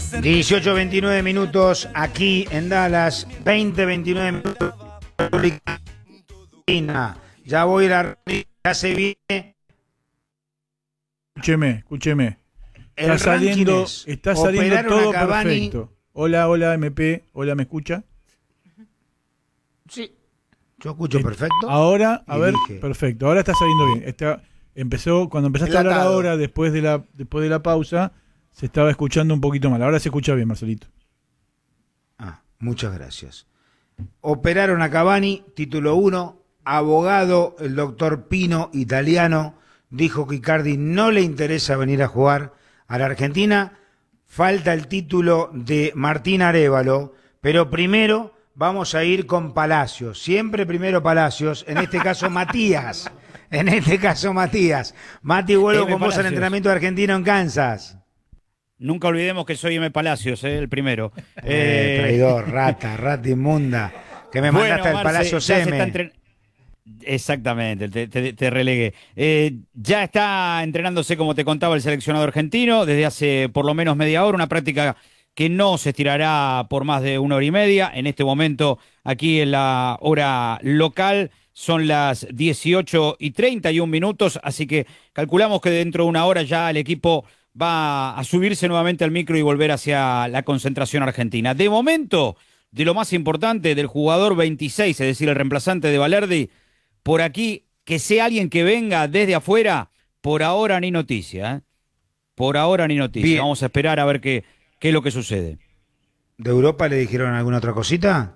18:29 minutos aquí en Dallas, 20:29 minutos en Argentina. Ya voy a la ya se viene. Escúcheme. El Está saliendo todo Cavani. perfecto. Hola MP, hola, ¿me escucha? Sí, yo escucho perfecto. Ahora, dije. perfecto. Ahora está saliendo bien. Cuando empezaste a hablar ahora, después de la pausa, se estaba escuchando un poquito mal. Ahora se escucha bien, Marcelito. Muchas gracias. Operaron a Cavani, título 1, abogado, el doctor Pino, italiano, dijo que Icardi no le interesa venir a jugar a la Argentina. Falta el título de Martín Arévalo, pero primero vamos a ir con Palacios. Siempre primero Palacios, en este caso Matías. Mati, vuelvo con vos al entrenamiento argentino en Kansas. Nunca olvidemos que soy M. Palacios, el primero. Traidor, rata inmunda, que me mandaste al Palacios M. Exactamente, te relegué. Ya está entrenándose, como te contaba, el seleccionado argentino desde hace por lo menos media hora, una práctica que no se estirará por más de 1 hora y media. En este momento, aquí en la hora local, son las 18:31, así que calculamos que dentro de 1 hora ya el equipo va a subirse nuevamente al micro y volver hacia la concentración argentina. De momento, de lo más importante, del jugador 26, es decir, el reemplazante de Valerdi, por aquí, que sea alguien que venga desde afuera, por ahora ni noticia, ¿eh? Por ahora ni noticia. Bien. Vamos a esperar a ver qué es lo que sucede. ¿De Europa le dijeron alguna otra cosita?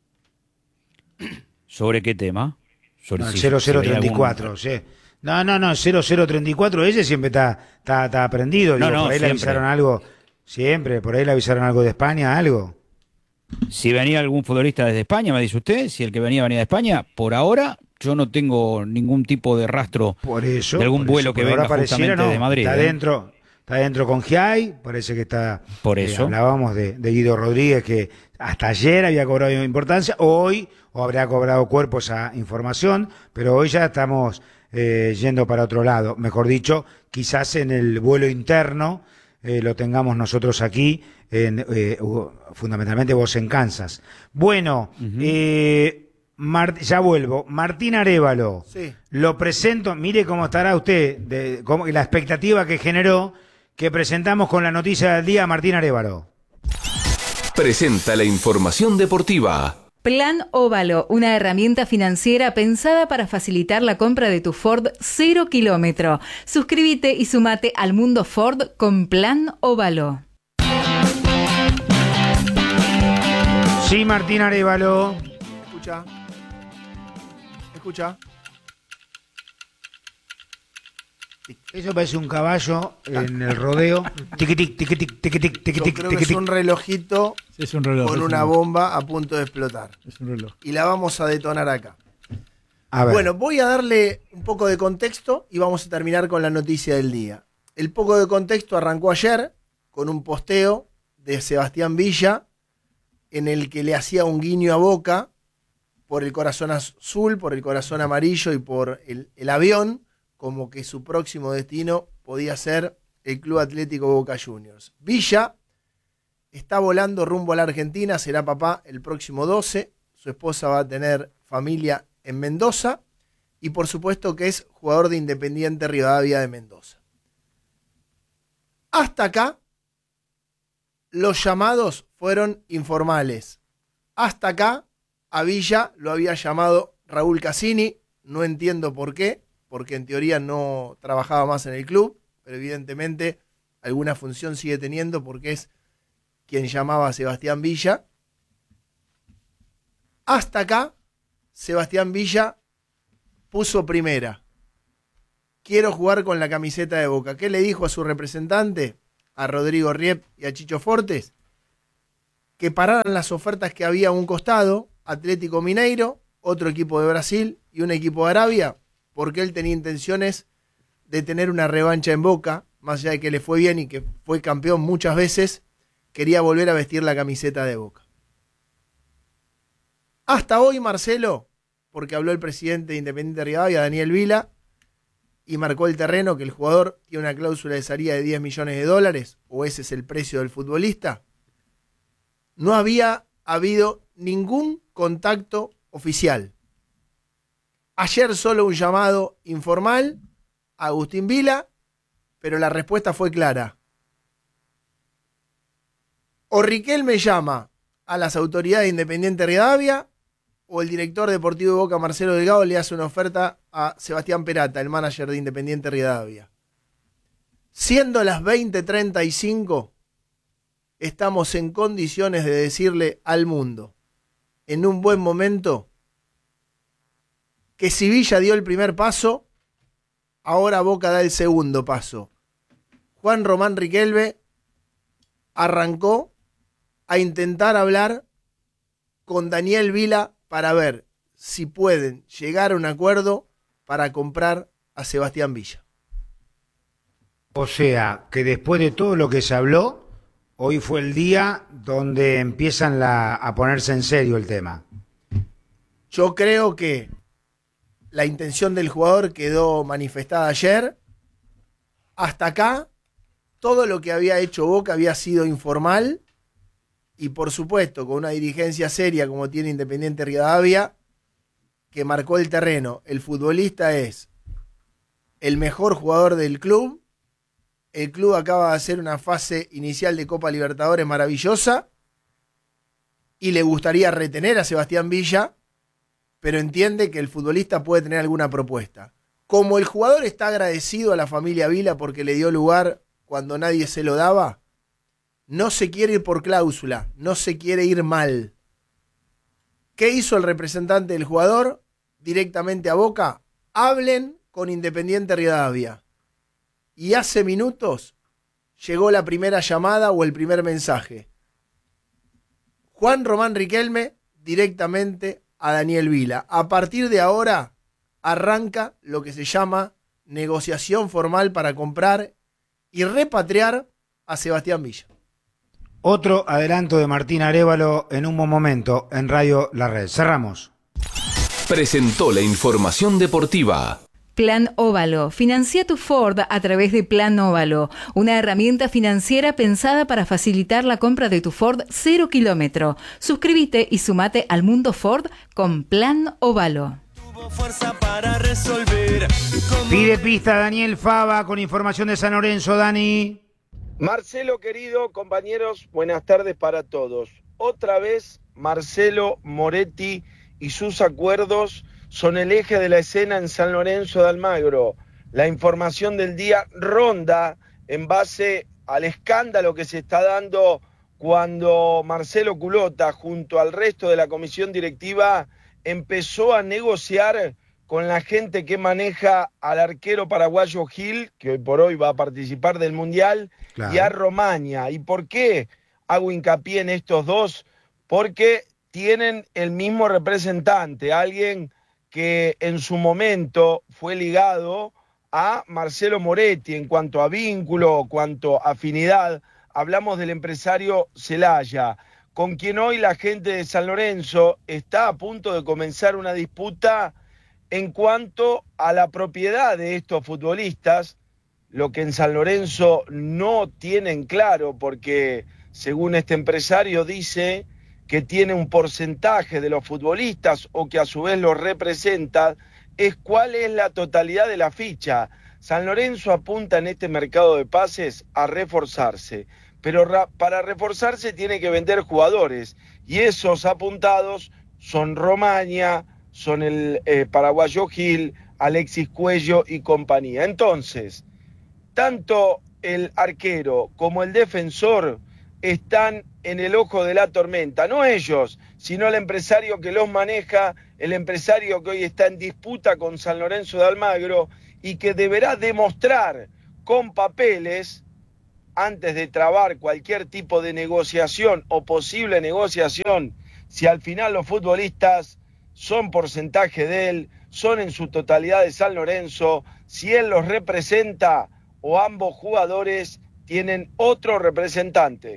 ¿Sobre qué tema? Sobre el 0034, sí. No, 0034, ese siempre está aprendido. Digo, por ahí le avisaron algo, siempre, por ahí le avisaron algo de España, algo. Si venía algún futbolista desde España, me dice usted, si el que venía de España, por ahora yo no tengo ningún tipo de rastro de algún vuelo que venga justamente de Madrid. Está dentro con Giai, parece que está. Por eso. Hablábamos de Guido Rodríguez, que hasta ayer había cobrado importancia, hoy, o habría cobrado cuerpo esa información, pero hoy ya estamos yendo para otro lado. Mejor dicho, quizás en el vuelo interno lo tengamos nosotros aquí, fundamentalmente vos en Kansas. Bueno, ya vuelvo. Martín Arévalo, sí. Lo presento, mire cómo estará usted, la expectativa que generó, que presentamos con la noticia del día, Martín Arévalo. Presenta la información deportiva. Plan Óvalo, una herramienta financiera pensada para facilitar la compra de tu Ford 0 kilómetro. Suscríbete y sumate al mundo Ford con Plan Óvalo. Sí, Martín Arévalo. Escucha. Eso parece un caballo en el rodeo. Tiquitic, tiquitic, tiquitic, tiquitic. Yo creo que es un relojito con una bomba a punto de explotar. Es un reloj. Y la vamos a detonar acá. A ver. Bueno, voy a darle un poco de contexto y vamos a terminar con la noticia del día. El poco de contexto arrancó ayer con un posteo de Sebastián Villa en el que le hacía un guiño a Boca por el corazón azul, por el corazón amarillo y por el avión, como que su próximo destino podía ser el Club Atlético Boca Juniors. Villa está volando rumbo a la Argentina, será papá el próximo 12, su esposa va a tener familia en Mendoza y por supuesto que es jugador de Independiente Rivadavia de Mendoza. Hasta acá, los llamados fueron informales. Hasta acá, a Villa lo había llamado Raúl Cassini, no entiendo por qué, porque en teoría no trabajaba más en el club, pero evidentemente alguna función sigue teniendo porque es quien llamaba a Sebastián Villa. Hasta acá, Sebastián Villa puso primera. Quiero jugar con la camiseta de Boca. ¿Qué le dijo a su representante, a Rodrigo Riep y a Chicho Fortes? Que pararan las ofertas que había a un costado, Atlético Mineiro, otro equipo de Brasil y un equipo de Arabia, porque él tenía intenciones de tener una revancha en Boca, más allá de que le fue bien y que fue campeón muchas veces, quería volver a vestir la camiseta de Boca. Hasta hoy, Marcelo, porque habló el presidente de Independiente Rivadavia, Daniel Vila, y marcó el terreno que el jugador tiene una cláusula de salida de $10 millones, o ese es el precio del futbolista, no había habido ningún contacto oficial. Ayer solo un llamado informal a Agustín Vila, pero la respuesta fue clara. O Riquelme llama a las autoridades de Independiente Rivadavia, o el director deportivo de Boca, Marcelo Delgado, le hace una oferta a Sebastián Perata, el manager de Independiente Rivadavia. Siendo las 20:35, estamos en condiciones de decirle al mundo, en un buen momento, que si Villa dio el primer paso, ahora Boca da el segundo paso. Juan Román Riquelme arrancó a intentar hablar con Daniel Vila para ver si pueden llegar a un acuerdo para comprar a Sebastián Villa. O sea, que después de todo lo que se habló, hoy fue el día donde empiezan a ponerse en serio el tema. Yo creo que la intención del jugador quedó manifestada ayer. Hasta acá, todo lo que había hecho Boca había sido informal y, por supuesto, con una dirigencia seria como tiene Independiente Rivadavia, que marcó el terreno. El futbolista es el mejor jugador del club. El club acaba de hacer una fase inicial de Copa Libertadores maravillosa y le gustaría retener a Sebastián Villa, pero entiende que el futbolista puede tener alguna propuesta. Como el jugador está agradecido a la familia Vila porque le dio lugar cuando nadie se lo daba, no se quiere ir por cláusula, no se quiere ir mal. ¿Qué hizo el representante del jugador? Directamente a Boca, hablen con Independiente Rivadavia. Y hace minutos llegó la primera llamada o el primer mensaje. Juan Román Riquelme directamente a Daniel Vila. A partir de ahora arranca lo que se llama negociación formal para comprar y repatriar a Sebastián Villa. Otro adelanto de Martín Arévalo en un momento en Radio La Red. Cerramos. Presentó la información deportiva. Plan Óvalo. Financia tu Ford a través de Plan Óvalo, una herramienta financiera pensada para facilitar la compra de tu Ford 0 kilómetro. Suscríbete y sumate al mundo Ford con Plan Óvalo. Pide pista Daniel Fava con información de San Lorenzo. Dani. Marcelo, querido, compañeros, buenas tardes para todos. Otra vez Marcelo Moretti y sus acuerdos son el eje de la escena en San Lorenzo de Almagro. La información del día ronda en base al escándalo que se está dando cuando Marcelo Culota, junto al resto de la comisión directiva, empezó a negociar con la gente que maneja al arquero paraguayo Gil, que hoy por hoy va a participar del Mundial, claro, y a Romaña. ¿Y por qué hago hincapié en estos dos? Porque tienen el mismo representante, alguien que en su momento fue ligado a Marcelo Moretti en cuanto a vínculo, cuanto a afinidad. Hablamos del empresario Celaya, con quien hoy la gente de San Lorenzo está a punto de comenzar una disputa en cuanto a la propiedad de estos futbolistas, lo que en San Lorenzo no tienen claro, porque según este empresario dice que tiene un porcentaje de los futbolistas o que a su vez los representa, es cuál es la totalidad de la ficha. San Lorenzo apunta en este mercado de pases a reforzarse, pero para reforzarse tiene que vender jugadores, y esos apuntados son Romaña, son el paraguayo Gil, Alexis Cuello y compañía. Entonces, tanto el arquero como el defensor están en el ojo de la tormenta, no ellos, sino el empresario que los maneja, el empresario que hoy está en disputa con San Lorenzo de Almagro y que deberá demostrar con papeles, antes de trabar cualquier tipo de negociación o posible negociación, si al final los futbolistas son porcentaje de él, son en su totalidad de San Lorenzo, si él los representa o ambos jugadores tienen otro representante.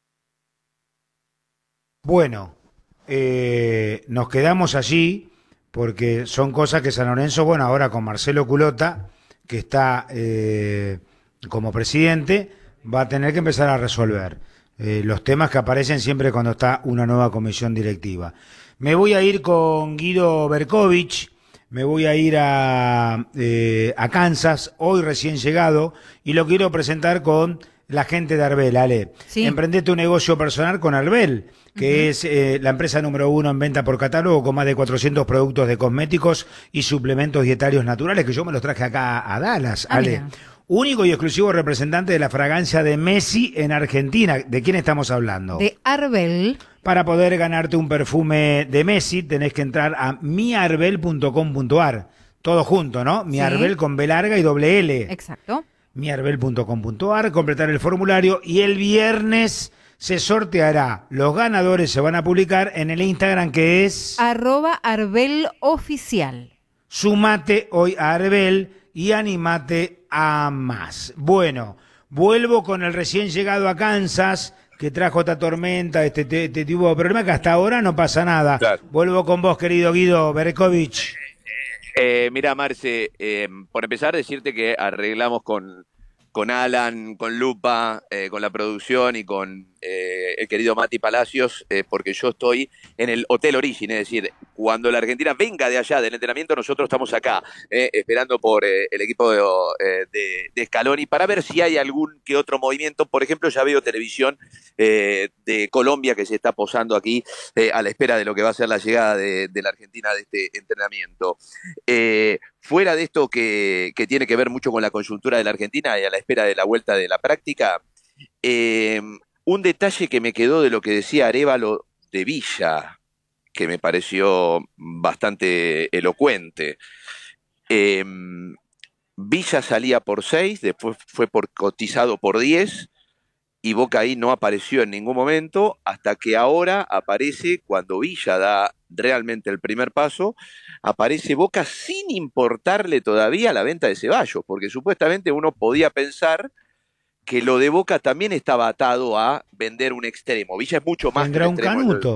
Bueno, nos quedamos allí porque son cosas que San Lorenzo, bueno, ahora con Marcelo Culota, que está como presidente, va a tener que empezar a resolver los temas que aparecen siempre cuando está una nueva comisión directiva. Me voy a ir con Guido Berkovich, me voy a ir a Kansas, hoy recién llegado, y lo quiero presentar con la gente de Arbel, Ale. Sí. Emprende tu negocio personal con Arbel, que es la empresa número 1 en venta por catálogo, con más de 400 productos de cosméticos y suplementos dietarios naturales, que yo me los traje acá a Dallas, Ale. Mira. Único y exclusivo representante de la fragancia de Messi en Argentina. ¿De quién estamos hablando? De Arbel. Para poder ganarte un perfume de Messi tenés que entrar a miarbel.com.ar. Todo junto, ¿no? Miarbel con B larga y doble L. Exacto. miarbel.com.ar, completar el formulario y el viernes se sorteará. Los ganadores se van a publicar en el Instagram que es @ArbelOficial. Sumate hoy a Arbel y animate a más. Bueno, vuelvo con el recién llegado a Kansas, que trajo esta tormenta, este tipo de problema, que hasta ahora no pasa nada. Claro. Vuelvo con vos, querido Guido Berkovich. Mira, Marce, por empezar, decirte que arreglamos con Alan, con Lupa, con la producción y con el querido Mati Palacios, porque yo estoy en el Hotel Origin, es decir, cuando la Argentina venga de allá del entrenamiento, nosotros estamos acá, esperando por el equipo de Scaloni, para ver si hay algún que otro movimiento. Por ejemplo, ya veo televisión de Colombia que se está posando aquí a la espera de lo que va a ser la llegada de la Argentina de este entrenamiento. Fuera de esto que tiene que ver mucho con la coyuntura de la Argentina y a la espera de la vuelta de la práctica, un detalle que me quedó de lo que decía Arévalo de Villa, que me pareció bastante elocuente. Villa salía por 6, después fue cotizado por 10, y Boca ahí no apareció en ningún momento, hasta que ahora aparece, cuando Villa da realmente el primer paso, aparece Boca sin importarle todavía la venta de Ceballos, porque supuestamente uno podía pensar que lo de Boca también estaba atado a vender un extremo. Villa es mucho más ¿Tendrá que un extremo. canuto?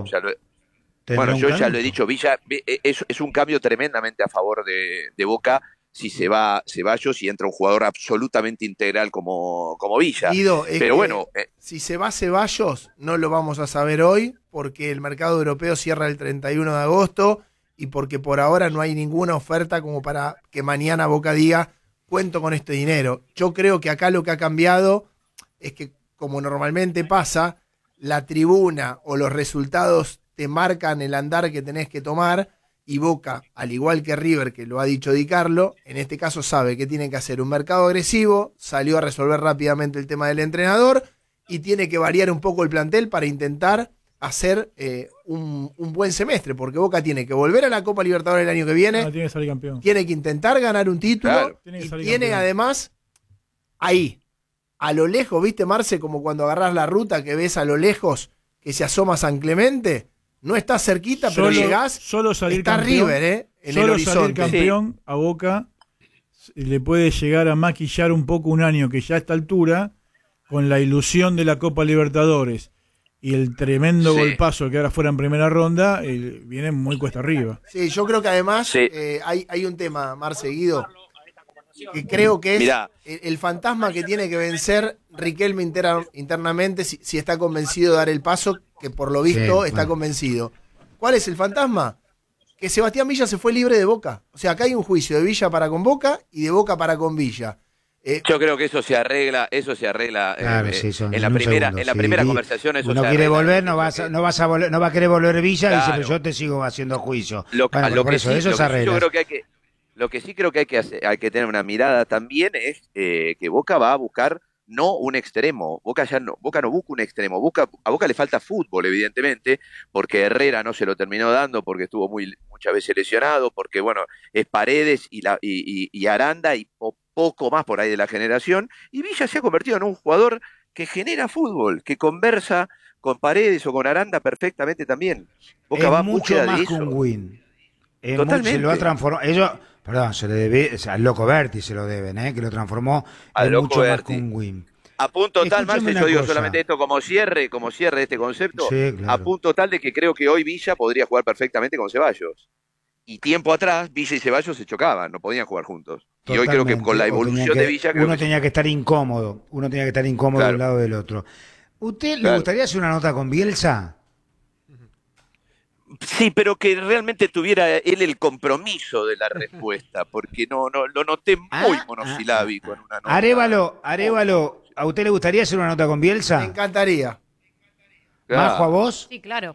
Bueno, yo ya lo he dicho, Villa es un cambio tremendamente a favor de Boca si se va Ceballos y entra un jugador absolutamente integral como Villa. Guido, pero bueno, si se va Ceballos, no lo vamos a saber hoy, porque el mercado europeo cierra el 31 de agosto y porque por ahora no hay ninguna oferta como para que mañana Boca diga, cuento con este dinero. Yo creo que acá lo que ha cambiado es que, como normalmente pasa, la tribuna o los resultados te marcan el andar que tenés que tomar, y Boca, al igual que River, que lo ha dicho Di Carlo, en este caso sabe que tiene que hacer un mercado agresivo, salió a resolver rápidamente el tema del entrenador y tiene que variar un poco el plantel para intentar hacer un buen semestre, porque Boca tiene que volver a la Copa Libertadores el año que viene, tiene que salir campeón. tiene que intentar ganar un título, claro, y tiene además ahí, a lo lejos, ¿viste, Marce? Como cuando agarrás la ruta que ves a lo lejos que se asoma San Clemente. No está cerquita, pero llegás. Solo salir está campeón, River, en solo el horizonte. salir campeón a Boca le puede llegar a maquillar un poco un año que ya a esta altura, con la ilusión de la Copa Libertadores y el tremendo golpazo que ahora fuera en primera ronda, viene muy cuesta arriba. Sí, yo creo que además hay un tema, Marce, Guido, que creo que es el fantasma que tiene que vencer Riquelme internamente si está convencido de dar el paso, que por lo visto está convencido. ¿Cuál es el fantasma? Que Sebastián Villa se fue libre de Boca. O sea, acá hay un juicio de Villa para con Boca y de Boca para con Villa. Yo creo que eso se arregla Claro, en la primera conversación. Eso uno se quiere arregla. volver, no va a querer volver Villa, Claro. y dice, pero yo te sigo haciendo juicio. Lo que eso se arregla. Lo que sí creo que hay que tener una mirada también es que Boca va a buscar no un extremo. Boca no busca un extremo. A Boca le falta fútbol, evidentemente, porque Herrera no se lo terminó dando, porque estuvo muchas veces lesionado, porque bueno, es Paredes y Aranda y poco más por ahí de la generación, y Villa se ha convertido en un jugador que genera fútbol, que conversa con Paredes o con Aranda perfectamente también. Boca va mucho búsqueda más de que un eso. win. Totalmente. Se lo ha transformado. Perdón, se le debe, o sea, al Loco Berti se lo deben, que lo transformó Al en Loco mucho Berti. más que un win. A punto tal, Escúchame Marce, una yo digo cosa. solamente esto como cierre de este concepto, Sí, claro. a punto tal de que creo que hoy Villa podría jugar perfectamente con Ceballos. y tiempo atrás Villa y Ceballos se chocaban, no podían jugar juntos. Y hoy creo que con la Totalmente. evolución de Villa... creo Uno que tenía que estar incómodo, de un lado del otro. ¿Usted le gustaría hacer una nota con Bielsa? Sí, pero que realmente tuviera él el compromiso de la respuesta, porque no lo noté muy monosilábico en una nota. Arévalo, ¿a usted le gustaría hacer una nota con Bielsa? Me encantaría. ¿Majo, a vos? Sí, claro.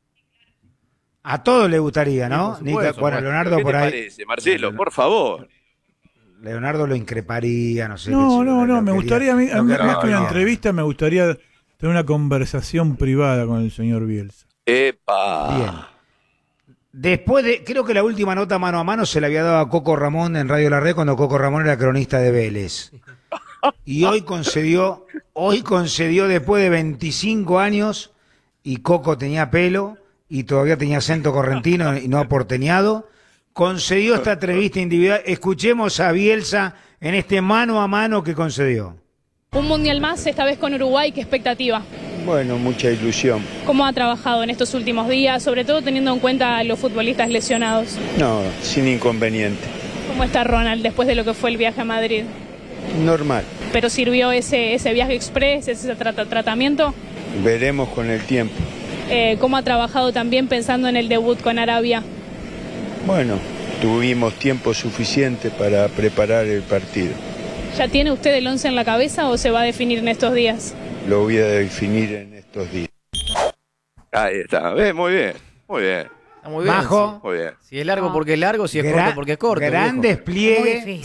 A todos le gustaría, ¿no? Sí, por supuesto, Bueno, Leonardo ¿Qué por te ahí. parece, Marcelo? Por favor. Leonardo lo increparía, no sé. No, me gustaría, a mí más que una no. entrevista, me gustaría tener una conversación privada con el señor Bielsa. ¡Epa! Bien. Después creo que la última nota mano a mano se la había dado a Coco Ramón en Radio La Red cuando Coco Ramón era cronista de Vélez. Y hoy concedió después de 25 años, y Coco tenía pelo y todavía tenía acento correntino y no porteñado, concedió esta entrevista individual. Escuchemos a Bielsa en este mano a mano que concedió. Un mundial más, esta vez con Uruguay, ¿qué expectativa? Bueno, mucha ilusión. ¿Cómo ha trabajado en estos últimos días, sobre todo teniendo en cuenta a los futbolistas lesionados? No, sin inconveniente. ¿Cómo está Ronald después de lo que fue el viaje a Madrid? Normal. ¿Pero sirvió ese viaje express, ese tratamiento? Veremos con el tiempo. ¿Cómo ha trabajado también pensando en el debut con Arabia? Bueno, tuvimos tiempo suficiente para preparar el partido. ¿Ya tiene usted el 11 en la cabeza o se va a definir en estos días? Lo voy a definir en estos días. Ahí está. Muy bien, muy bien. Está muy bien. Majo. Muy bien. Si es largo porque es largo, si es corto porque es corto. Gran viejo. despliegue,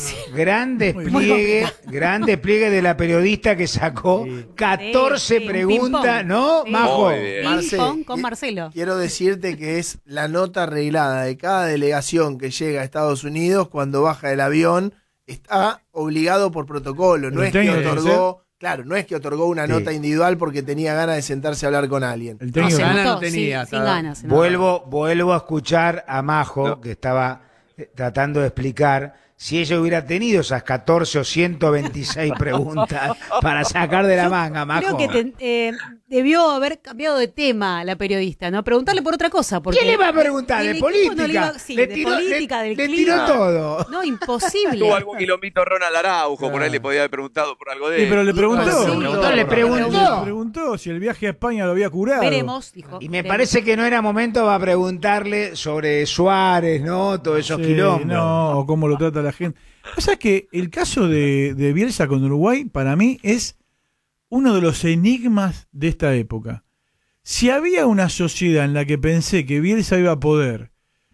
gran despliegue de la periodista que sacó 14 un preguntas, ping-pong. ¿no, Sí. Majo? Muy bien. Marce, Ping-pong con Marcelo. Quiero decirte que es la nota arreglada de cada delegación que llega a Estados Unidos cuando baja del avión. Está obligado por protocolo, no Pero es que técnico tiene que otorgó, claro, no es que otorgó una nota individual porque tenía ganas de sentarse a hablar con alguien. El No, técnico se Ganas notó, no tenía, sí, sin estaba- ganas. se notó. Vuelvo a escuchar a Majo, que estaba tratando de explicar si ella hubiera tenido esas 14 o 126 preguntas para sacar de la manga, Majo. Creo que debió haber cambiado de tema la periodista, ¿no? Preguntarle por otra cosa. Porque ¿Qué le va a preguntar? el ¿De equipo política? no le iba- sí, Le de tiró- política, le- del le clima. tiró todo. No, imposible. Tuvo algún kilómetro Ronald Araujo, por ahí le podía haber preguntado por algo de Sí, él. pero le preguntó. Le preguntó. Le preguntó si el viaje a España lo había curado. Veremos, dijo. Y me veremos. parece que no era momento para preguntarle sobre Suárez, ¿no? Todos esos Sí, quilombos. no, o cómo lo trata la gente. O sea que el caso de Bielsa con Uruguay, para mí, es uno de los enigmas de esta época. Si había una sociedad en la que pensé que Bielsa iba a poder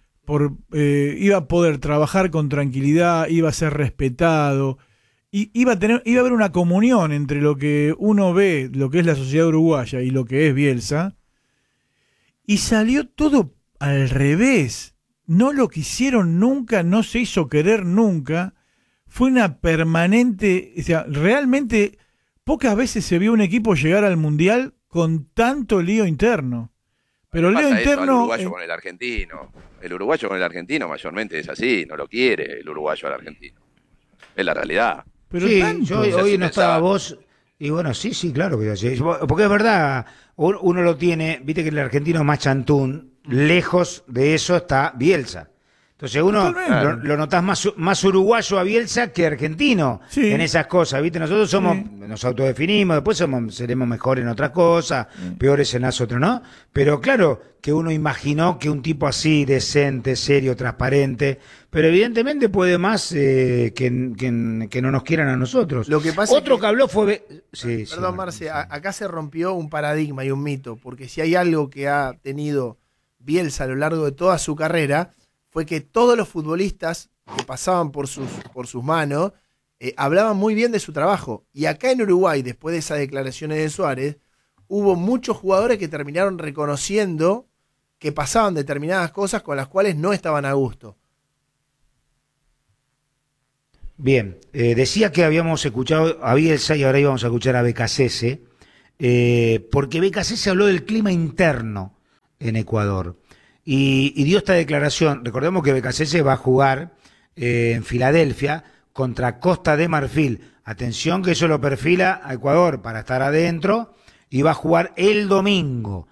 trabajar con tranquilidad, iba a ser respetado, y iba a haber una comunión entre lo que uno ve, lo que es la sociedad uruguaya y lo que es Bielsa, y salió todo al revés. No lo quisieron nunca, no se hizo querer nunca. Fue una permanente, o sea, realmente pocas veces se vio un equipo llegar al Mundial con tanto lío interno. Pero el lío Pasa eso al interno... uruguayo con el argentino. El uruguayo con el argentino mayormente es así, no lo quiere el uruguayo al argentino. Es la realidad. Pero Sí, tanto. yo O sea, hoy si no pensaba- estaba vos. Y bueno, sí, claro que sí. Porque es verdad, uno lo tiene, viste que el argentino es más chantún, lejos de eso está Bielsa. Entonces uno Totalmente. lo notás más uruguayo a Bielsa que argentino Sí. en esas cosas, ¿viste? Nosotros nos autodefinimos, después seremos mejores en otras cosas, peores en las otras, ¿no? Pero claro que uno imaginó que un tipo así, decente, serio, transparente, pero evidentemente puede más que no nos quieran a nosotros. Lo que pasa Otro es que habló fue... Sí, sí, Perdón, Marce, acá se rompió un paradigma y un mito, porque si hay algo que ha tenido Bielsa a lo largo de toda su carrera, fue que todos los futbolistas que pasaban por sus manos hablaban muy bien de su trabajo. Y acá en Uruguay, después de esas declaraciones de Suárez, hubo muchos jugadores que terminaron reconociendo que pasaban determinadas cosas con las cuales no estaban a gusto. Bien, decía que habíamos escuchado a Bielsa y ahora íbamos a escuchar a Becasese, porque Becasese habló del clima interno en Ecuador y dio esta declaración. Recordemos que Becasese va a jugar en Filadelfia contra Costa de Marfil. Atención que eso lo perfila a Ecuador para estar adentro y va a jugar el domingo.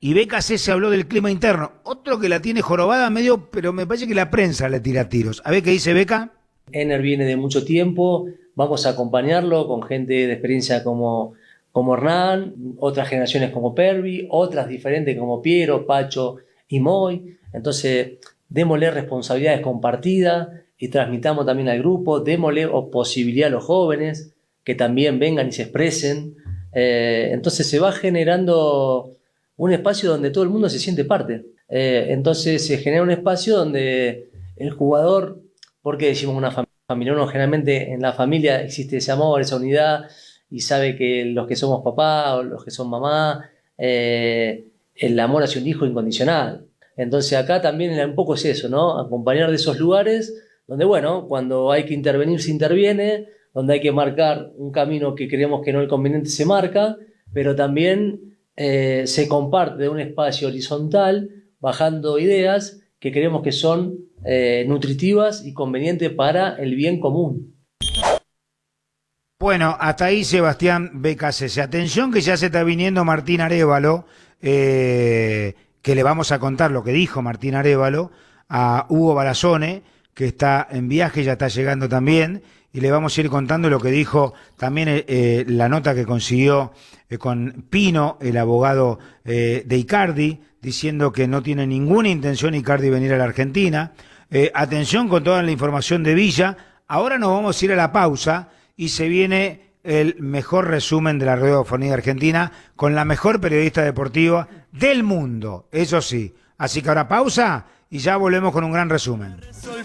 Y BKC se habló del clima interno. Otro que la tiene jorobada medio, pero me parece que la prensa le tira tiros. A ver qué dice Beca. Ener viene de mucho tiempo, vamos a acompañarlo con gente de experiencia como Hernán, otras generaciones como Pervi, otras diferentes como Piero, Pacho y Moy. Entonces, démosle responsabilidades compartidas y transmitamos también al grupo, démosle posibilidad a los jóvenes que también vengan y se expresen. Entonces se va generando un espacio donde todo el mundo se siente parte. Entonces se genera un espacio donde el jugador, ¿por qué decimos una familia? Uno generalmente en la familia existe ese amor, esa unidad, y sabe que los que somos papá o los que son mamá, el amor hacia un hijo incondicional. Entonces acá también un poco es eso, ¿no? Acompañar de esos lugares donde, bueno, cuando hay que intervenir se interviene, donde hay que marcar un camino que creemos que no es conveniente se marca, pero también se comparte de un espacio horizontal, bajando ideas que creemos que son nutritivas y convenientes para el bien común. Bueno, hasta ahí Sebastián BKC. Atención que ya se está viniendo Martín Arévalo, que le vamos a contar lo que dijo Martín Arévalo a Hugo Barazone, que está en viaje, ya está llegando también, y le vamos a ir contando lo que dijo también la nota que consiguió con Pino, el abogado de Icardi, diciendo que no tiene ninguna intención Icardi venir a la Argentina. Atención con toda la información de Villa. Ahora nos vamos a ir a la pausa y se viene el mejor resumen de la radiofonía argentina con la mejor periodista deportiva del mundo, eso sí. Así que ahora pausa y ya volvemos con un gran resumen.